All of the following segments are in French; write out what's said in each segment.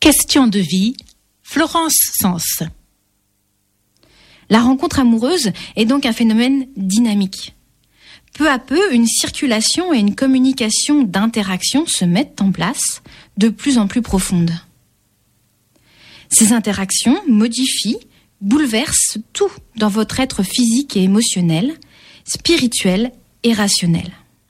Question de vie, Florence Sens. La rencontre amoureuse est donc un phénomène dynamique. Peu à peu, une circulation et une communication d'interaction se mettent en place, de plus en plus profondes. Ces interactions modifient, bouleversent tout dans votre être physique et émotionnel, spirituel et rationnel.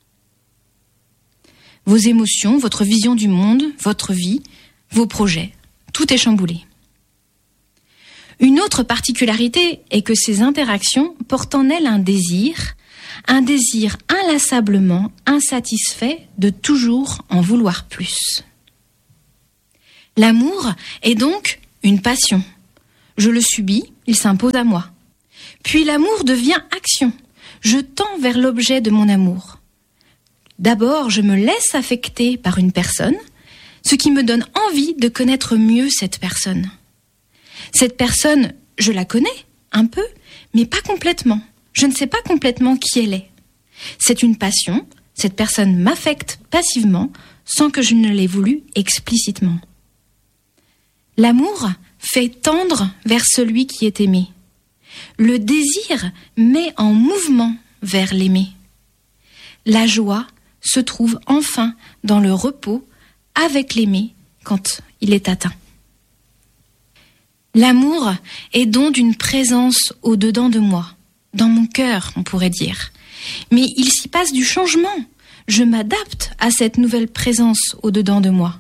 Vos émotions, votre vision du monde, votre vie, vos projets, tout est chamboulé. Une autre particularité est que ces interactions portent en elles un désir inlassablement insatisfait de toujours en vouloir plus. L'amour est donc une passion. Je le subis, il s'impose à moi. Puis l'amour devient action. Je tends vers l'objet de mon amour. D'abord, je me laisse affecter par une personne, ce qui me donne envie de connaître mieux cette personne. Cette personne, je la connais un peu, mais pas complètement. Je ne sais pas complètement qui elle est. C'est une passion, cette personne m'affecte passivement sans que je ne l'ai voulu explicitement. L'amour fait tendre vers celui qui est aimé. Le désir met en mouvement vers l'aimé. La joie se trouve enfin dans le repos avec l'aimé quand il est atteint. L'amour est don d'une présence au-dedans de moi, dans mon cœur, on pourrait dire. Mais il s'y passe du changement. Je m'adapte à cette nouvelle présence au-dedans de moi.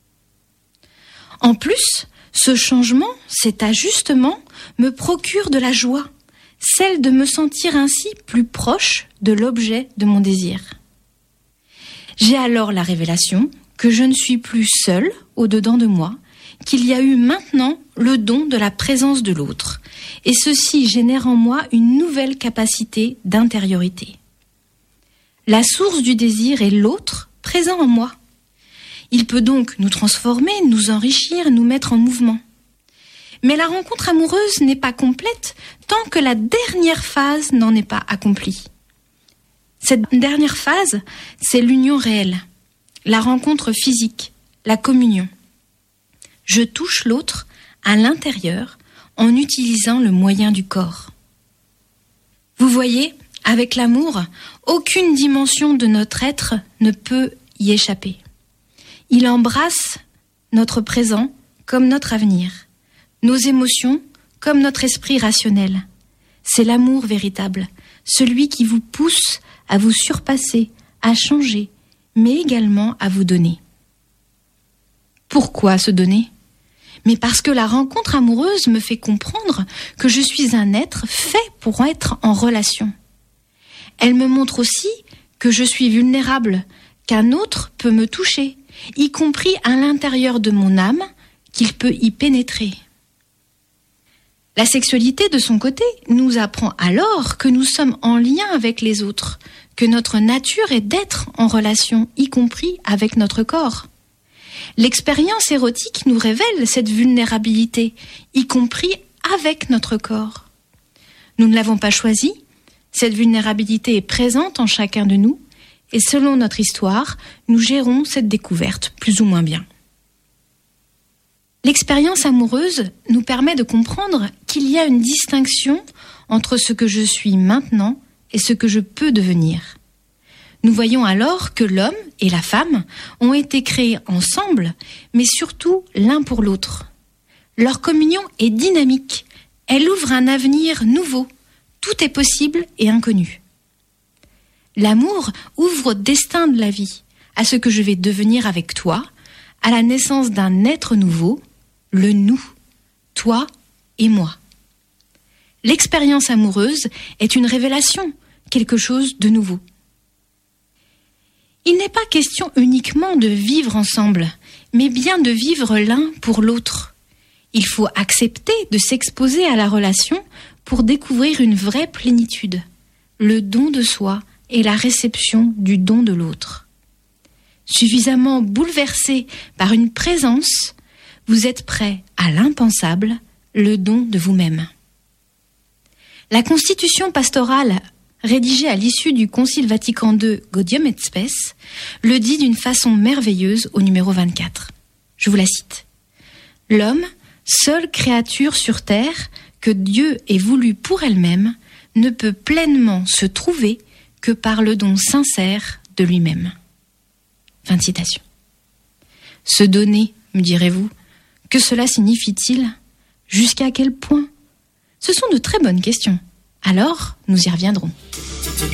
En plus, ce changement, cet ajustement, me procure de la joie, celle de me sentir ainsi plus proche de l'objet de mon désir. J'ai alors la révélation que je ne suis plus seule au-dedans de moi, qu'il y a eu maintenant le don de la présence de l'autre, et ceci génère en moi une nouvelle capacité d'intériorité. La source du désir est l'autre présent en moi. Il peut donc nous transformer, nous enrichir, nous mettre en mouvement. Mais la rencontre amoureuse n'est pas complète tant que la dernière phase n'en est pas accomplie. Cette dernière phase, c'est l'union réelle, la rencontre physique, la communion. Je touche l'autre à l'intérieur en utilisant le moyen du corps. Vous voyez, avec l'amour, aucune dimension de notre être ne peut y échapper. Il embrasse notre présent comme notre avenir, nos émotions comme notre esprit rationnel. C'est l'amour véritable, celui qui vous pousse à vous surpasser, à changer, mais également à vous donner. Pourquoi se donner ? Mais parce que la rencontre amoureuse me fait comprendre que je suis un être fait pour être en relation. Elle me montre aussi que je suis vulnérable, qu'un autre peut me toucher, y compris à l'intérieur de mon âme, qu'il peut y pénétrer. La sexualité, de son côté, nous apprend alors que nous sommes en lien avec les autres, que notre nature est d'être en relation, y compris avec notre corps. L'expérience érotique nous révèle cette vulnérabilité, y compris avec notre corps. Nous ne l'avons pas choisie, cette vulnérabilité est présente en chacun de nous, et selon notre histoire, nous gérons cette découverte plus ou moins bien. L'expérience amoureuse nous permet de comprendre qu'il y a une distinction entre ce que je suis maintenant et ce que je peux devenir. Nous voyons alors que l'homme et la femme ont été créés ensemble, mais surtout l'un pour l'autre. Leur communion est dynamique, elle ouvre un avenir nouveau, tout est possible et inconnu. L'amour ouvre au destin de la vie, à ce que je vais devenir avec toi, à la naissance d'un être nouveau, le nous, toi et moi. L'expérience amoureuse est une révélation, quelque chose de nouveau. Il n'est pas question uniquement de vivre ensemble, mais bien de vivre l'un pour l'autre. Il faut accepter de s'exposer à la relation pour découvrir une vraie plénitude, le don de soi et la réception du don de l'autre. Suffisamment bouleversé par une présence, vous êtes prêt à l'impensable, le don de vous-même. La constitution pastorale rédigée à l'issue du Concile Vatican II Gaudium et Spes, le dit d'une façon merveilleuse au numéro 24. Je vous la cite. L'homme, seule créature sur terre que Dieu ait voulu pour elle-même, ne peut pleinement se trouver que par le don sincère de lui-même. Fin de citation. Se donner, me direz-vous, que cela signifie-t-il ? Jusqu'à quel point ? Ce sont de très bonnes questions. Alors, nous y reviendrons.